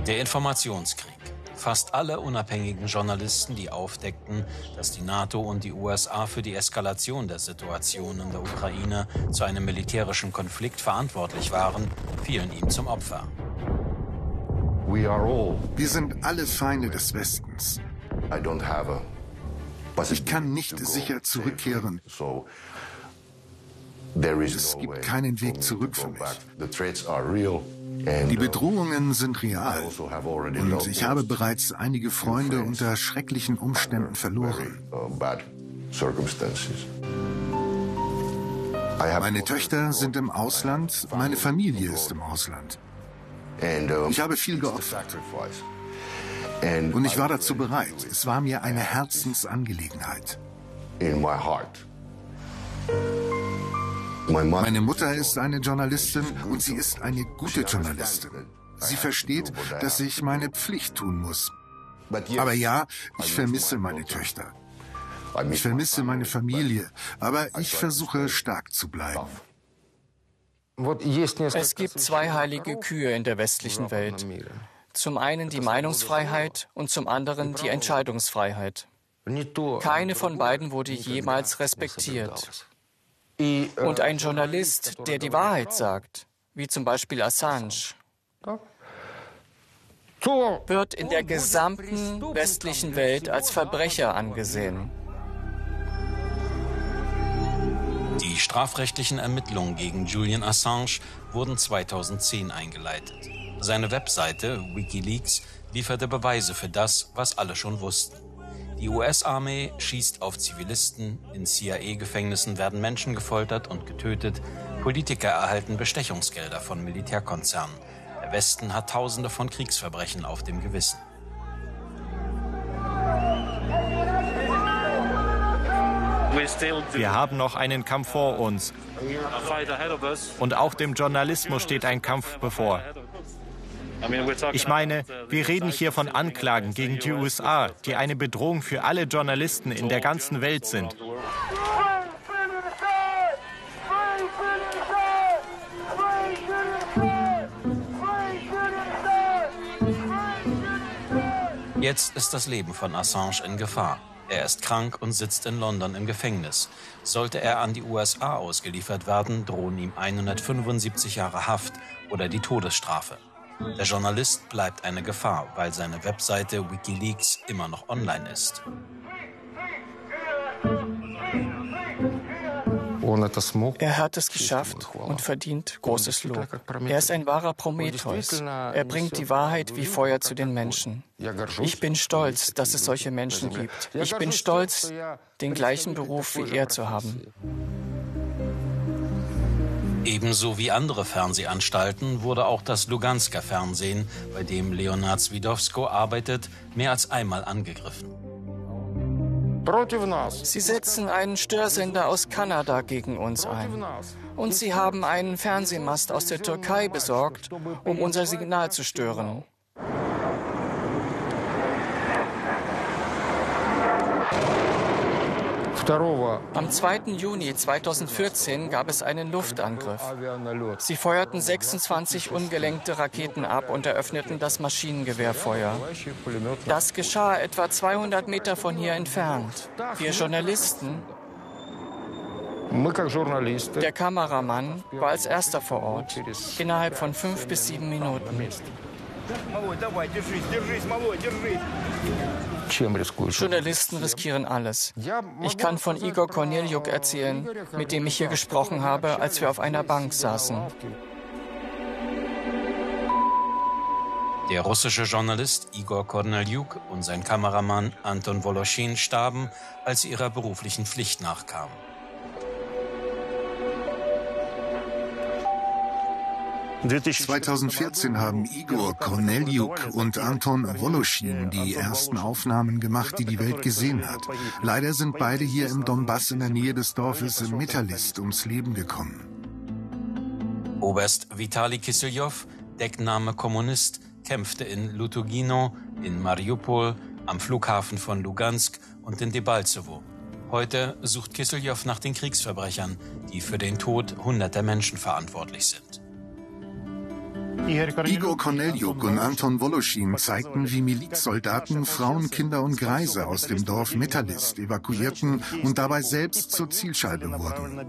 Der Informationskrieg. Fast alle unabhängigen Journalisten, die aufdeckten, dass die NATO und die USA für die Eskalation der Situation in der Ukraine zu einem militärischen Konflikt verantwortlich waren, fielen ihm zum Opfer. Wir sind alle Feinde des Westens. Ich kann nicht sicher zurückkehren. Es gibt keinen Weg zurück für mich. Die Bedrohungen sind real und ich habe bereits einige Freunde unter schrecklichen Umständen verloren. Meine Töchter sind im Ausland, meine Familie ist im Ausland. Ich habe viel geopfert. Und ich war dazu bereit. Es war mir eine Herzensangelegenheit. Meine Mutter ist eine Journalistin und sie ist eine gute Journalistin. Sie versteht, dass ich meine Pflicht tun muss. Aber ja, ich vermisse meine Töchter. Ich vermisse meine Familie, aber ich versuche stark zu bleiben. Es gibt zwei heilige Kühe in der westlichen Welt. Zum einen die Meinungsfreiheit und zum anderen die Entscheidungsfreiheit. Keine von beiden wurde jemals respektiert. Und ein Journalist, der die Wahrheit sagt, wie zum Beispiel Assange, wird in der gesamten westlichen Welt als Verbrecher angesehen. Die strafrechtlichen Ermittlungen gegen Julian Assange wurden 2010 eingeleitet. Seine Webseite WikiLeaks lieferte Beweise für das, was alle schon wussten. Die US-Armee schießt auf Zivilisten, in CIA-Gefängnissen werden Menschen gefoltert und getötet, Politiker erhalten Bestechungsgelder von Militärkonzernen. Der Westen hat Tausende von Kriegsverbrechen auf dem Gewissen. Wir haben noch einen Kampf vor uns. Und auch dem Journalismus steht ein Kampf bevor. Ich meine, wir reden hier von Anklagen gegen die USA, die eine Bedrohung für alle Journalisten in der ganzen Welt sind. Jetzt ist das Leben von Assange in Gefahr. Er ist krank und sitzt in London im Gefängnis. Sollte er an die USA ausgeliefert werden, drohen ihm 175 Jahre Haft oder die Todesstrafe. Der Journalist bleibt eine Gefahr, weil seine Webseite WikiLeaks immer noch online ist. Er hat es geschafft und verdient großes Lob. Er ist ein wahrer Prometheus. Er bringt die Wahrheit wie Feuer zu den Menschen. Ich bin stolz, dass es solche Menschen gibt. Ich bin stolz, den gleichen Beruf wie er zu haben. Ebenso wie andere Fernsehanstalten wurde auch das Lugansker Fernsehen, bei dem Leonard Swidowsko arbeitet, mehr als einmal angegriffen. Sie setzen einen Störsender aus Kanada gegen uns ein. Und sie haben einen Fernsehmast aus der Türkei besorgt, um unser Signal zu stören. Am 2. Juni 2014 gab es einen Luftangriff. Sie feuerten 26 ungelenkte Raketen ab und eröffneten das Maschinengewehrfeuer. Das geschah etwa 200 Meter von hier entfernt. Wir Journalisten, der Kameramann, war als erster vor Ort, innerhalb von 5 bis 7 Minuten. Journalisten riskieren alles. Ich kann von Igor Korneljuk erzählen, mit dem ich hier gesprochen habe, als wir auf einer Bank saßen. Der russische Journalist Igor Korneljuk und sein Kameramann Anton Woloschin starben, als sie ihrer beruflichen Pflicht nachkamen. (2014) haben Igor Korneljuk und Anton Woloschin die ersten Aufnahmen gemacht, die die Welt gesehen hat. Leider sind beide hier im Donbass in der Nähe des Dorfes Metalist ums Leben gekommen. Oberst Vitali Kisseljow, Deckname Kommunist, kämpfte in Lutogino, in Mariupol, am Flughafen von Lugansk und in Debaltsewo. Heute sucht Kisseljow nach den Kriegsverbrechern, die für den Tod hunderter Menschen verantwortlich sind. Igor Korneljuk und Anton Woloschin zeigten, wie Milizsoldaten Frauen, Kinder und Greise aus dem Dorf Metalist evakuierten und dabei selbst zur Zielscheibe wurden.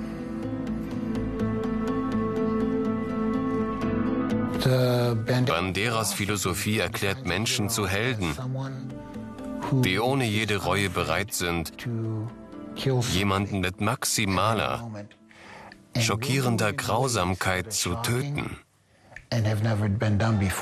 Banderas Philosophie erklärt Menschen zu Helden, die ohne jede Reue bereit sind, jemanden mit maximaler, schockierender Grausamkeit zu töten.